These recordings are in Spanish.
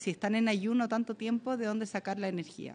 si están en ayuno tanto tiempo, ¿de dónde sacar la energía?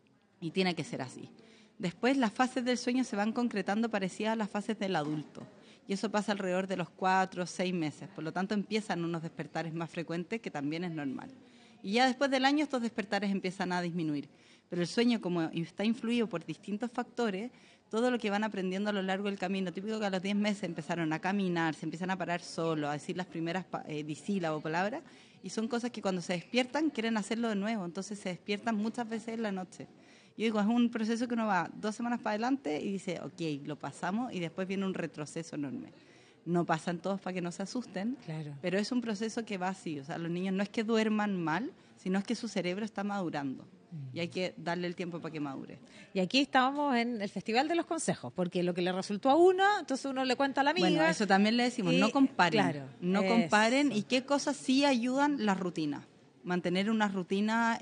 Y tiene que ser así. Después las fases del sueño se van concretando parecidas a las fases del adulto. Y eso pasa alrededor de los 4 o 6 meses. Por lo tanto, empiezan unos despertares más frecuentes, que también es normal. Y ya después del año estos despertares empiezan a disminuir. Pero el sueño, como está influido por distintos factores, todo lo que van aprendiendo a lo largo del camino, típico que a los 10 meses empezaron a caminar, se empiezan a parar solo, a decir las primeras disílabos o palabras, y son cosas que cuando se despiertan quieren hacerlo de nuevo, entonces se despiertan muchas veces en la noche. Yo digo, es un proceso que uno va 2 semanas para adelante y dice, ok, lo pasamos, y después viene un retroceso enorme. No pasan todos para que no se asusten, claro, pero es un proceso que va así. O sea, los niños no es que duerman mal, sino es que su cerebro está madurando. Y hay que darle el tiempo para que madure. Y aquí estábamos en el Festival de los Consejos, porque lo que le resultó a uno, entonces uno le cuenta a la amiga. Bueno, eso también le decimos, no comparen. Claro, no comparen. ¿Y qué cosas sí ayudan? Las rutinas. Mantener una rutina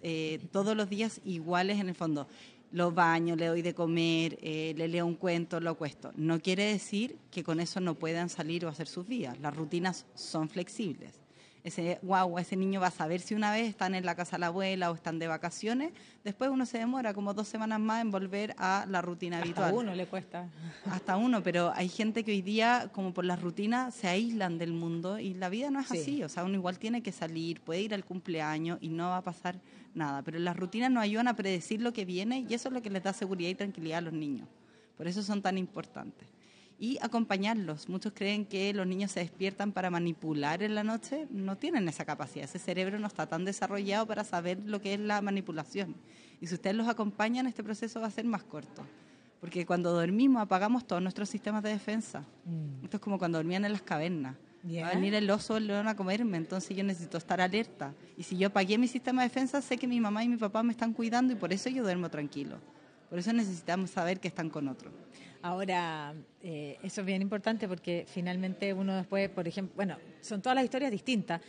todos los días iguales en el fondo. Los baño, le doy de comer, le leo un cuento, lo acuesto. No quiere decir que con eso no puedan salir o hacer sus vidas. Las rutinas son flexibles. Ese niño va a saber si una vez están en la casa de la abuela o están de vacaciones. Después uno se demora como 2 semanas más en volver a la rutina habitual. Hasta uno le cuesta. Hasta uno, pero hay gente que hoy día, como por las rutinas, se aíslan del mundo, y la vida no es así. O sea, uno igual tiene que salir, puede ir al cumpleaños y no va a pasar nada. Pero las rutinas nos ayudan a predecir lo que viene, y eso es lo que les da seguridad y tranquilidad a los niños. Por eso son tan importantes. Y acompañarlos. Muchos creen que los niños se despiertan para manipular en la noche. No tienen esa capacidad. Ese cerebro no está tan desarrollado para saber lo que es la manipulación. Y si ustedes los acompañan, este proceso va a ser más corto. Porque cuando dormimos apagamos todos nuestros sistemas de defensa. Esto es como cuando dormían en las cavernas. Va a venir el oso o el león a comerme, entonces yo necesito estar alerta. Y si yo apagué mi sistema de defensa, sé que mi mamá y mi papá me están cuidando, y por eso yo duermo tranquilo. Por eso necesitamos saber que están con otro. Ahora, eso es bien importante, porque finalmente uno después, por ejemplo, bueno, son todas las historias distintas.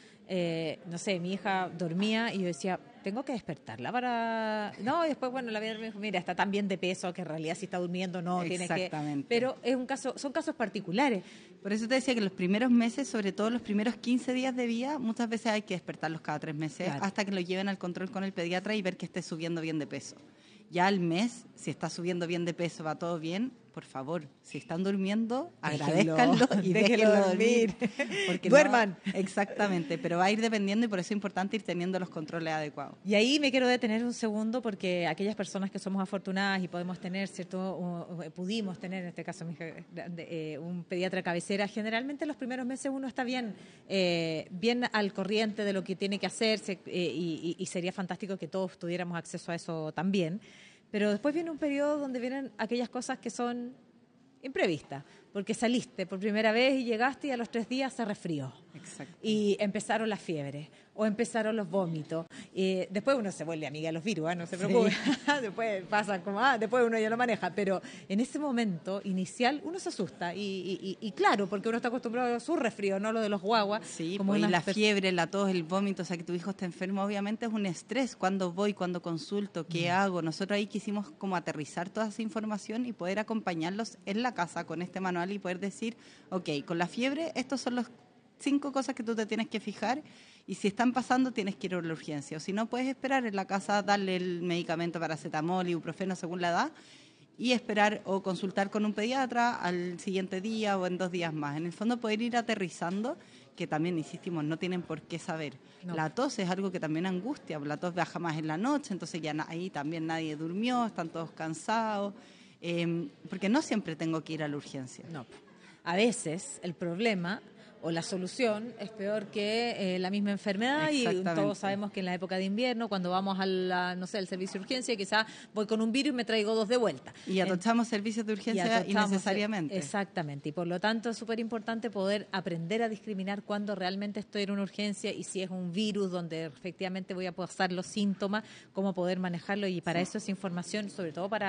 No sé, mi hija dormía y yo decía, tengo que despertarla para... No, y después, bueno, la vida me dijo, mira, está tan bien de peso que en realidad si está durmiendo no, tiene que... Exactamente. Pero es un caso, son casos particulares. Por eso te decía que los primeros meses, sobre todo los primeros 15 días de vida, muchas veces hay que despertarlos cada 3 meses, claro, hasta que lo lleven al control con el pediatra y ver que esté subiendo bien de peso. Ya al mes, si está subiendo bien de peso, va todo bien, por favor, si están durmiendo, agradézcanlo y déjenlo dormir. Porque duerman. No, exactamente, pero va a ir dependiendo, y por eso es importante ir teniendo los controles adecuados. Y ahí me quiero detener un segundo, porque aquellas personas que somos afortunadas y podemos tener, pudimos tener, en este caso mi hija, un pediatra cabecera, generalmente los primeros meses uno está bien al corriente de lo que tiene que hacerse, y sería fantástico que todos tuviéramos acceso a eso también. Pero después viene un periodo donde vienen aquellas cosas que son imprevistas, porque saliste por primera vez y llegaste y a los 3 días se resfrió. Exacto. Y empezaron las fiebres o empezaron los vómitos. Después uno se vuelve amiga de los virus, no se preocupe. Sí. Después pasa como, después uno ya lo maneja. Pero en ese momento inicial uno se asusta. Y claro, porque uno está acostumbrado a su resfrío, no lo de los guaguas. Sí, como y la fiebre, la tos, el vómito, o sea, que tu hijo esté enfermo, obviamente es un estrés. Cuando voy, cuando consulto, ¿qué hago? Nosotros ahí quisimos como aterrizar toda esa información y poder acompañarlos en la casa con este manual y poder decir, ok, con la fiebre, estos son los 5 cosas que tú te tienes que fijar, y si están pasando tienes que ir a la urgencia, o si no puedes esperar en la casa, darle el medicamento paracetamol, ibuprofeno según la edad, y esperar o consultar con un pediatra al siguiente día o en 2 días más. En el fondo poder ir aterrizando, que también insistimos, no tienen por qué saber. No. La tos es algo que también angustia, la tos baja más en la noche, entonces ya ahí también nadie durmió, están todos cansados, porque no siempre tengo que ir a la urgencia. No, a veces el problema o la solución es peor que la misma enfermedad, y todos sabemos que en la época de invierno, cuando vamos al servicio de urgencia, quizás voy con un virus y me traigo 2 de vuelta. Y atochamos servicios de urgencia innecesariamente. Exactamente, y por lo tanto es súper importante poder aprender a discriminar cuando realmente estoy en una urgencia y si es un virus donde efectivamente voy a pasar los síntomas, cómo poder manejarlo, y para eso es información, sobre todo para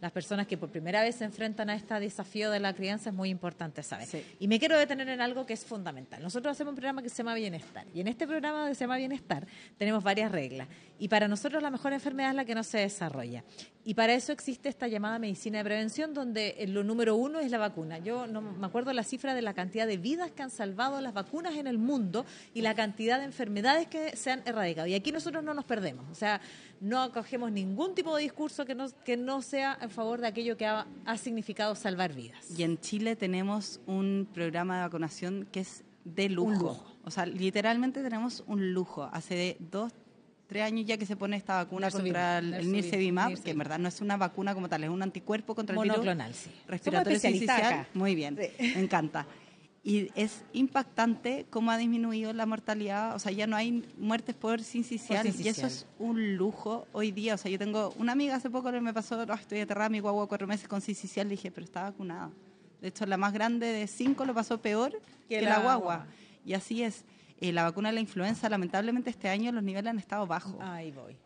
las personas que por primera vez se enfrentan a este desafío de la crianza, es muy importante saber. Sí. Y me quiero detener en algo que es fundamental. Nosotros hacemos un programa que se llama Bienestar, y en este programa que se llama Bienestar tenemos varias reglas, y para nosotros la mejor enfermedad es la que no se desarrolla. Y para eso existe esta llamada medicina de prevención, donde lo número 1 es la vacuna. Yo no me acuerdo la cifra de la cantidad de vidas que han salvado las vacunas en el mundo y la cantidad de enfermedades que se han erradicado. Y aquí nosotros no nos perdemos. O sea, no acogemos ningún tipo de discurso que no sea en favor de aquello que ha significado salvar vidas. Y en Chile tenemos un programa de vacunación que es de lujo. Un lujo. O sea, literalmente tenemos un lujo. Hace 2-3 años ya que se pone esta vacuna contra el Nirsevimab, que en verdad no es una vacuna como tal, es un anticuerpo contra el virus monoclonal, sí. respiratorio sincicial. Acá. Muy bien, sí. Me encanta. Y es impactante cómo ha disminuido la mortalidad, o sea, ya no hay muertes por sincicial, y eso es un lujo hoy día. O sea, yo tengo una amiga hace poco que me pasó, estoy aterrada, mi guagua 4 meses con sincicial, le dije, pero está vacunada. De hecho, la más grande de 5 lo pasó peor que la guagua. Y así es. La vacuna de la influenza, lamentablemente este año los niveles han estado bajos. Ahí voy.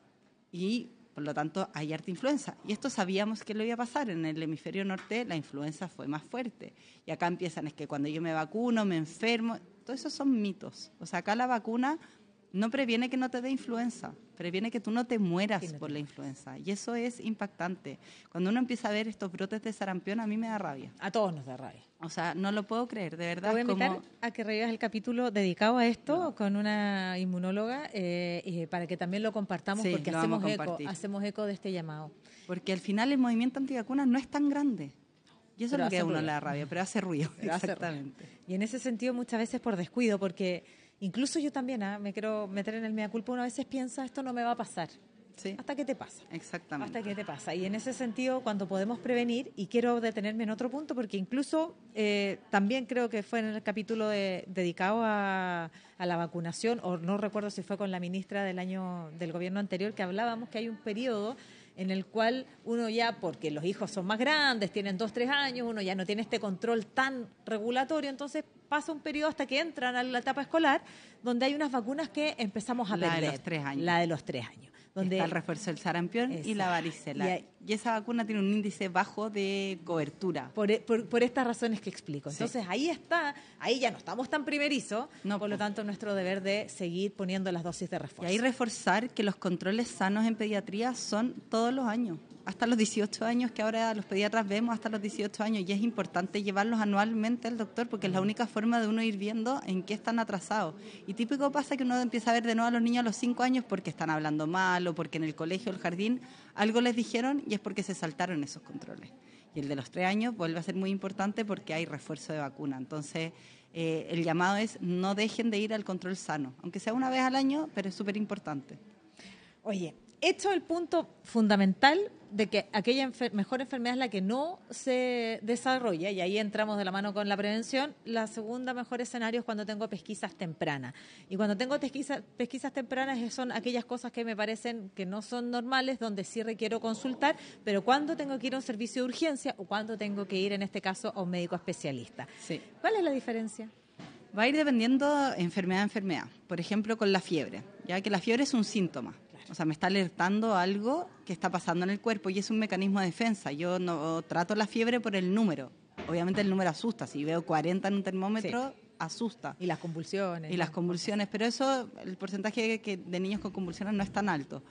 Y por lo tanto hay harta influenza. Y esto sabíamos que lo iba a pasar. En el hemisferio norte la influenza fue más fuerte. Y acá empiezan, es que cuando yo me vacuno, me enfermo. Todo eso son mitos. O sea, acá la vacuna no previene que no te dé influenza, previene que tú no te mueras por la influenza. Y eso es impactante. Cuando uno empieza a ver estos brotes de sarampión, a mí me da rabia. A todos nos da rabia. O sea, no lo puedo creer, de verdad. Te voy a invitar a que revivas el capítulo dedicado a esto con una inmunóloga para que también lo compartamos, sí, porque hacemos eco de este llamado. Porque al final el movimiento antivacunas no es tan grande. Y eso es lo que a uno le da rabia, pero hace ruido. Exactamente. Y en ese sentido muchas veces por descuido, porque incluso yo también me quiero meter en el mea culpa, una vez piensa, esto no me va a pasar. Sí. ¿Hasta qué te pasa? Exactamente. ¿Hasta qué te pasa? Y en ese sentido, cuando podemos prevenir, y quiero detenerme en otro punto, porque incluso también creo que fue en el capítulo dedicado a la vacunación, o no recuerdo si fue con la ministra del gobierno anterior, que hablábamos que hay un periodo en el cual uno ya, porque los hijos son más grandes, tienen 2-3 años, uno ya no tiene este control tan regulatorio, entonces pasa un periodo hasta que entran a la etapa escolar, donde hay unas vacunas que empezamos a perder. La de los 3 años. La de los 3 años. Donde está el refuerzo del sarampión y la varicela. Y esa vacuna tiene un índice bajo de cobertura. Por estas razones que explico. Entonces, ahí ya no estamos tan primerizos, por lo tanto, nuestro deber de seguir poniendo las dosis de refuerzo. Y ahí reforzar que los controles sanos en pediatría son todos los años, hasta los 18 años, que ahora los pediatras vemos hasta los 18 años, y es importante llevarlos anualmente al doctor, porque es la única forma de uno ir viendo en qué están atrasados. Y típico pasa que uno empieza a ver de nuevo a los niños a los 5 años porque están hablando mal, o porque en el colegio o el jardín algo les dijeron, y es porque se saltaron esos controles. Y el de los 3 años vuelve a ser muy importante porque hay refuerzo de vacuna. Entonces, el llamado es no dejen de ir al control sano, aunque sea una vez al año, pero es súper importante. Oye, hecho el punto fundamental de que aquella mejor enfermedad es la que no se desarrolla, y ahí entramos de la mano con la prevención. La segunda mejor escenario es cuando tengo pesquisas tempranas. Y cuando tengo pesquisas tempranas son aquellas cosas que me parecen que no son normales, donde sí requiero consultar, pero cuando tengo que ir a un servicio de urgencia o cuando tengo que ir, en este caso, a un médico especialista. Sí. ¿Cuál es la diferencia? Va a ir dependiendo enfermedad a enfermedad. Por ejemplo, con la fiebre, ya que la fiebre es un síntoma. O sea, me está alertando algo que está pasando en el cuerpo, y es un mecanismo de defensa. Yo no trato la fiebre por el número. Obviamente el número asusta. Si veo 40 en un termómetro, asusta. Y las convulsiones. Y las convulsiones. Pero eso, el porcentaje de niños con convulsiones no es tan alto.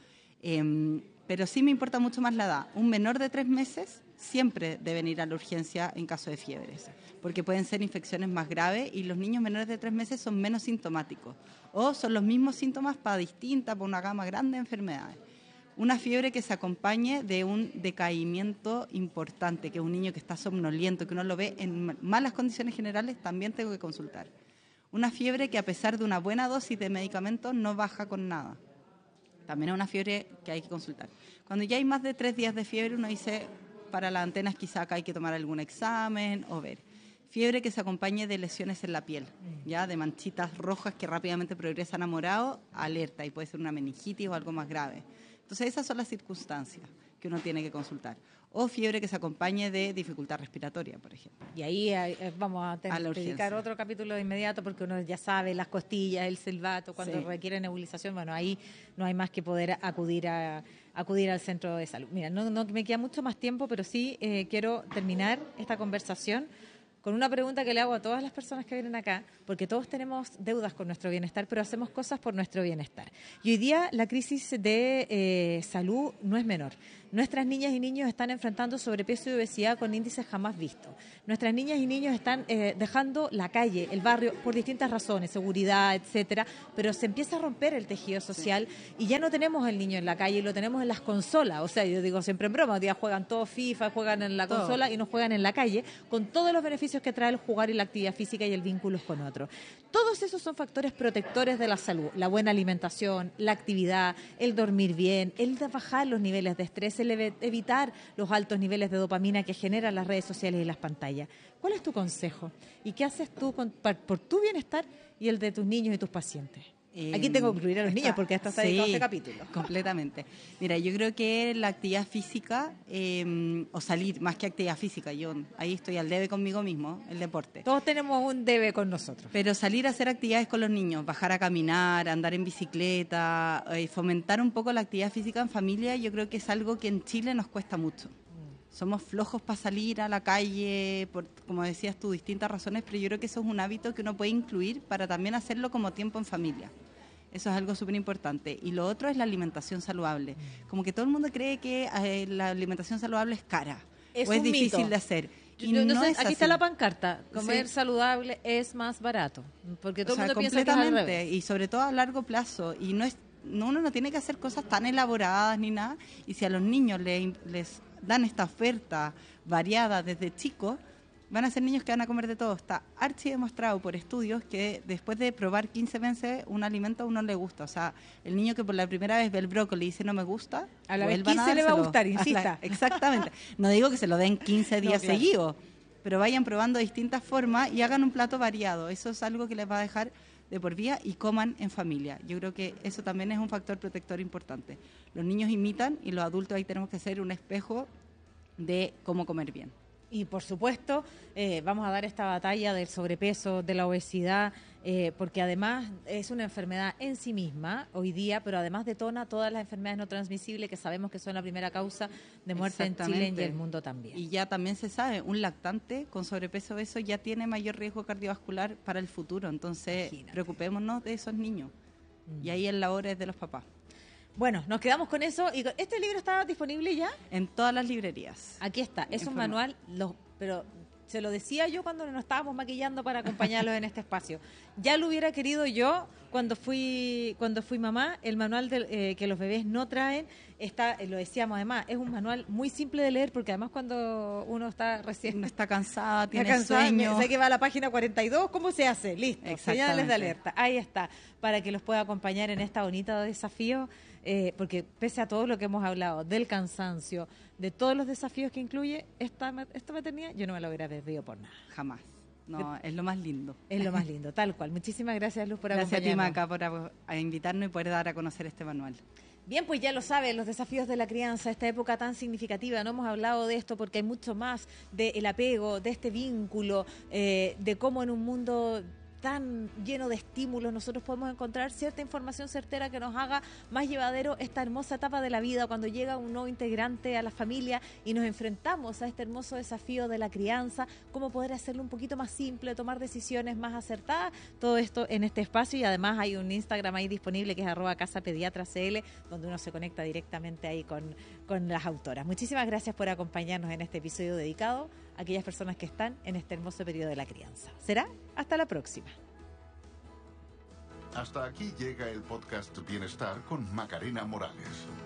Pero sí me importa mucho más la edad. Un menor de 3 meses siempre deben ir a la urgencia en caso de fiebres, porque pueden ser infecciones más graves, y los niños menores de 3 meses son menos sintomáticos, o son los mismos síntomas para una gama grande de enfermedades. Una fiebre que se acompañe de un decaimiento importante, que es un niño que está somnoliento, que uno lo ve en malas condiciones generales, también tengo que consultar. Una fiebre que, a pesar de una buena dosis de medicamentos, no baja con nada. También es una fiebre que hay que consultar. Cuando ya hay más de 3 días de fiebre, uno dice, para las antenas quizá acá hay que tomar algún examen o ver. Fiebre que se acompañe de lesiones en la piel, ya de manchitas rojas que rápidamente progresan a morado, alerta, y puede ser una meningitis o algo más grave. Entonces esas son las circunstancias que uno tiene que consultar. O fiebre que se acompañe de dificultad respiratoria, por ejemplo. Y ahí vamos a dedicar otro capítulo de inmediato, porque uno ya sabe las costillas, el silbato, cuando requiere nebulización. Bueno, ahí no hay más que poder acudir al centro de salud. Mira, no me queda mucho más tiempo, pero sí quiero terminar esta conversación con una pregunta que le hago a todas las personas que vienen acá, porque todos tenemos deudas con nuestro bienestar, pero hacemos cosas por nuestro bienestar. Y hoy día la crisis de salud no es menor. Nuestras niñas y niños están enfrentando sobrepeso y obesidad con índices jamás vistos. Nuestras niñas y niños están dejando la calle, el barrio, por distintas razones, seguridad, etcétera, pero se empieza a romper el tejido social y ya no tenemos el niño en la calle, lo tenemos en las consolas. O sea, yo digo siempre en broma, hoy día juegan todos FIFA, juegan en la consola y no juegan en la calle, con todos los beneficios que trae el jugar y la actividad física y el vínculo con otros. Todos esos son factores protectores de la salud, la buena alimentación, la actividad, el dormir bien, el bajar los niveles de estrés, el evitar los altos niveles de dopamina que generan las redes sociales y las pantallas. ¿Cuál es tu consejo? ¿Y qué haces tú por tu bienestar y el de tus niños y tus pacientes? Aquí tengo que incluir a los niños porque esto está dedicado a este capítulo. Completamente. Mira, yo creo que la actividad física, o salir, más que actividad física, yo ahí estoy al debe conmigo mismo, el deporte. Todos tenemos un debe con nosotros. Pero salir a hacer actividades con los niños, bajar a caminar, andar en bicicleta, fomentar un poco la actividad física en familia, yo creo que es algo que en Chile nos cuesta mucho. Somos flojos para salir a la calle, por, como decías tú, distintas razones, pero yo creo que eso es un hábito que uno puede incluir para también hacerlo como tiempo en familia. Eso es algo súper importante. Y lo otro es la alimentación saludable. Como que todo el mundo cree que la alimentación saludable es cara o es difícil de hacer. Y no es aquí así. Está la pancarta, comer saludable es más barato, porque todo el mundo piensa que es al revés. Y sobre todo a largo plazo. Y uno no tiene que hacer cosas tan elaboradas ni nada. Y si a los niños les dan esta oferta variada desde chicos, van a ser niños que van a comer de todo. Está archi demostrado por estudios que después de probar 15 veces un alimento a uno le gusta. O sea, el niño que por la primera vez ve el brócoli y dice no me gusta, a la vez 15 le va a gustar, insista. Exactamente. No digo que se lo den 15 días seguidos, pero vayan probando distintas formas y hagan un plato variado. Eso es algo que les va a dejar de por vida y coman en familia. Yo creo que eso también es un factor protector importante. Los niños imitan y los adultos ahí tenemos que ser un espejo de cómo comer bien. Y por supuesto, vamos a dar esta batalla del sobrepeso, de la obesidad, porque además es una enfermedad en sí misma hoy día, pero además detona todas las enfermedades no transmisibles que sabemos que son la primera causa de muerte en Chile y el mundo también. Y ya también se sabe, un lactante con sobrepeso obeso ya tiene mayor riesgo cardiovascular para el futuro, entonces preocupémonos de esos niños. Y ahí la hora es de los papás. Bueno, nos quedamos con eso. ¿Y este libro está disponible ya? En todas las librerías. Aquí está. Es un manual, pero se lo decía yo cuando nos estábamos maquillando para acompañarlos en este espacio. Ya lo hubiera querido yo cuando fui mamá. El manual que los bebés no traen, lo decíamos además, es un manual muy simple de leer porque además cuando uno está recién... Está cansada, tiene sueño. Sé que va a la página 42, ¿cómo se hace? Listo, señales de alerta. Ahí está, para que los pueda acompañar en esta bonita desafío. Porque pese a todo lo que hemos hablado, del cansancio, de todos los desafíos que incluye esta maternidad, yo no me lo hubiera perdido por nada. Jamás. No, es lo más lindo. Es lo más lindo, tal cual. Muchísimas gracias, Luz, por acompañarnos. Gracias a ti, Maca, por invitarnos y poder dar a conocer este manual. Bien, pues ya lo saben, los desafíos de la crianza, esta época tan significativa. No hemos hablado de esto porque hay mucho más del apego, de este vínculo, de cómo en un mundo tan lleno de estímulos nosotros podemos encontrar cierta información certera que nos haga más llevadero esta hermosa etapa de la vida cuando llega un nuevo integrante a la familia y nos enfrentamos a este hermoso desafío de la crianza, cómo poder hacerlo un poquito más simple, tomar decisiones más acertadas, todo esto en este espacio. Y además hay un Instagram ahí disponible que es @casapediatracl, donde uno se conecta directamente ahí con las autoras. Muchísimas gracias por acompañarnos en este episodio dedicado a aquellas personas que están en este hermoso periodo de la crianza. ¿Será? Hasta la próxima. Hasta aquí llega el podcast Bienestar con Macarena Morales.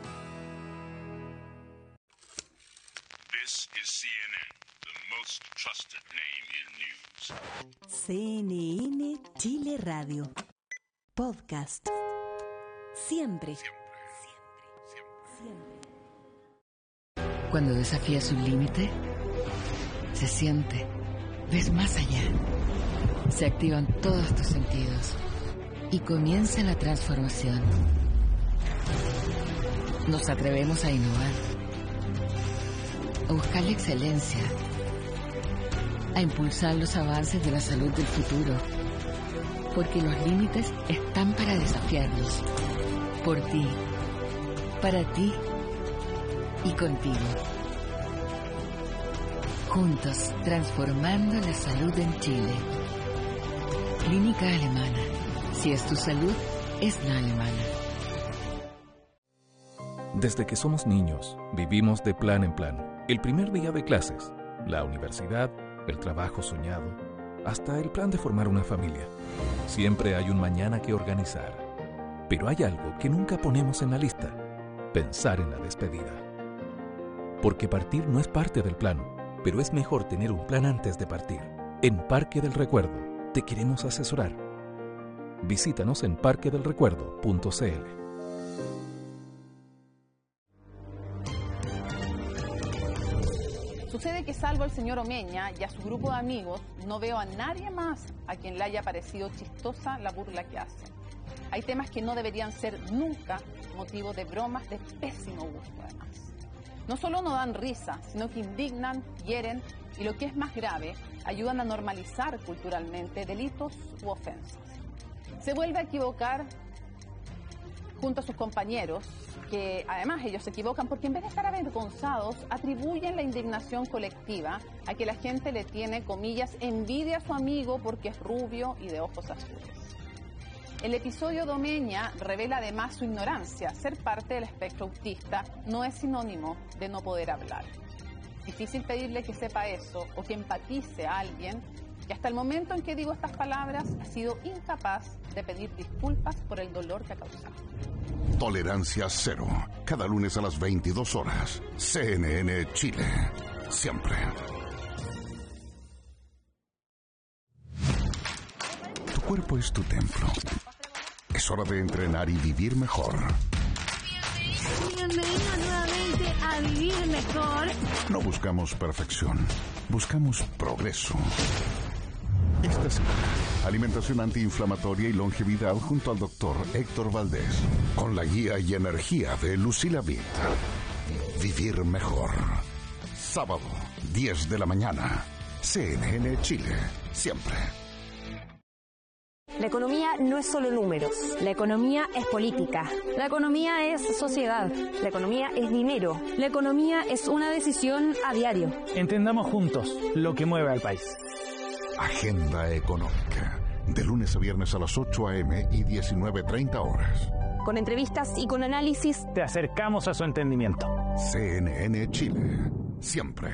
This is CNN, the most trusted name in news. CNN Chile Radio. Podcast. Siempre. Cuando desafías un límite, se siente, ves más allá. Se activan todos tus sentidos y comienza la transformación. nos atrevemos a innovar, a buscar la excelencia, a impulsar los avances de la salud del futuro, porque los límites están para desafiarlos, por ti, para ti y contigo. Juntos, transformando la salud en Chile. Clínica Alemana. Si es tu salud, es la alemana. Desde que somos niños, vivimos de plan en plan. El primer día de clases, la universidad, el trabajo soñado, hasta el plan de formar una familia. Siempre hay un mañana que organizar. Pero hay algo que nunca ponemos en la lista: pensar en la despedida. Porque partir no es parte del plan, pero es mejor tener un plan antes de partir. En Parque del Recuerdo te queremos asesorar. Visítanos en parquedelrecuerdo.cl. Sucede que, salvo al señor Omeña y a su grupo de amigos, no veo a nadie más a quien le haya parecido chistosa la burla que hace. Hay temas que no deberían ser nunca motivo de bromas de pésimo gusto, además. No solo no dan risa, sino que indignan, hieren y, lo que es más grave, ayudan a normalizar culturalmente delitos u ofensas. Se vuelve a equivocar junto a sus compañeros, que además ellos se equivocan porque, en vez de estar avergonzados, atribuyen la indignación colectiva a que la gente le tiene, comillas, envidia a su amigo porque es rubio y de ojos azules. El episodio de Omeña revela además su ignorancia. Ser parte del espectro autista no es sinónimo de no poder hablar. Difícil pedirle que sepa eso o que empatice a alguien que hasta el momento en que digo estas palabras ha sido incapaz de pedir disculpas por el dolor que ha causado. Tolerancia cero. Cada lunes a las 22 horas. CNN Chile. Siempre. Tu cuerpo es tu templo. Es hora de entrenar y vivir mejor. Bienvenido nuevamente a Vivir Mejor. No buscamos perfección. Buscamos progreso. Esta semana, alimentación antiinflamatoria y longevidad junto al doctor Héctor Valdés. Con la guía y energía de Lucila Vitt. Vivir mejor. Sábado, 10 de la mañana. CNN Chile. Siempre. La economía no es solo números. La economía es política. La economía es sociedad. La economía es dinero. La economía es una decisión a diario. Entendamos juntos lo que mueve al país. Agenda Económica. De lunes a viernes a las 8 a.m. y 19:30 horas. Con entrevistas y con análisis. Te acercamos a su entendimiento. CNN Chile. Siempre.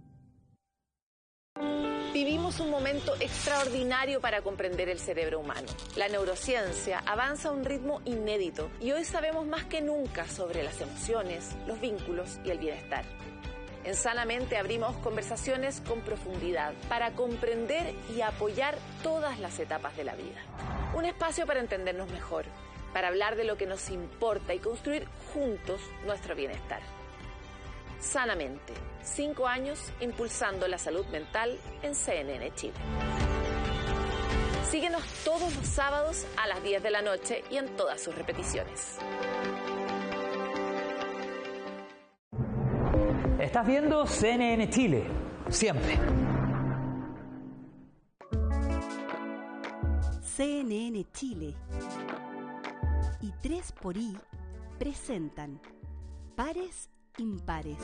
Vivimos un momento extraordinario para comprender el cerebro humano. La neurociencia avanza a un ritmo inédito y hoy sabemos más que nunca sobre las emociones, los vínculos y el bienestar. En Sanamente abrimos conversaciones con profundidad para comprender y apoyar todas las etapas de la vida. Un espacio para entendernos mejor, para hablar de lo que nos importa y construir juntos nuestro bienestar. Sanamente, 5 años impulsando la salud mental en CNN Chile. Síguenos todos los sábados a las 10 de la noche y en todas sus repeticiones. Estás viendo CNN Chile. Siempre. CNN Chile y 3xI presentan Pares Impares.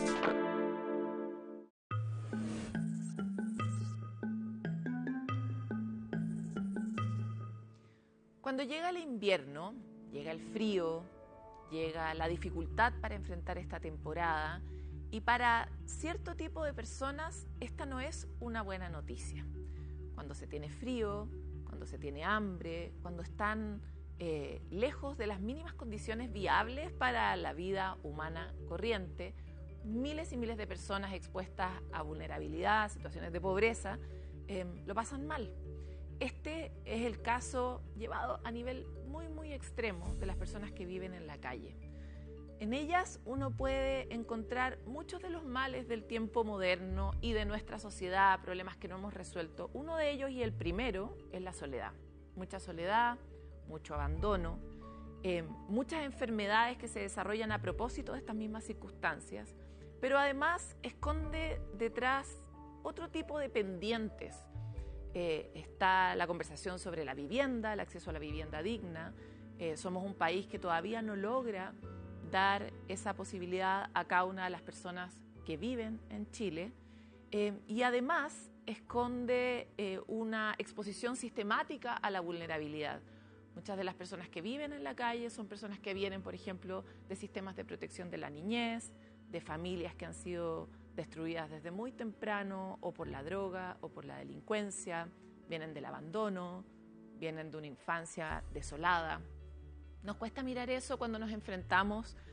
Cuando llega el invierno, llega el frío, llega la dificultad para enfrentar esta temporada, y para cierto tipo de personas esta no es una buena noticia. Cuando se tiene frío, cuando se tiene hambre, cuando están lejos de las mínimas condiciones viables para la vida humana corriente, miles y miles de personas expuestas a vulnerabilidad, situaciones de pobreza, lo pasan mal. Este es el caso llevado a nivel muy, muy extremo de las personas que viven en la calle. En ellas uno puede encontrar muchos de los males del tiempo moderno y de nuestra sociedad, problemas que no hemos resuelto. Uno de ellos, y el primero, es la soledad. Mucha soledad, mucho abandono. muchas enfermedades que se desarrollan a propósito de estas mismas circunstancias, pero además esconde detrás otro tipo de pendientes. Está la conversación sobre la vivienda, el acceso a la vivienda digna. Somos un país que todavía no logra dar esa posibilidad a cada una de las personas que viven en Chile, y además esconde una exposición sistemática a la vulnerabilidad. Muchas de las personas que viven en la calle son personas que vienen, por ejemplo, de sistemas de protección de la niñez, de familias que han sido destruidas desde muy temprano, o por la droga, o por la delincuencia, vienen del abandono, vienen de una infancia desolada. Nos cuesta mirar eso cuando nos enfrentamos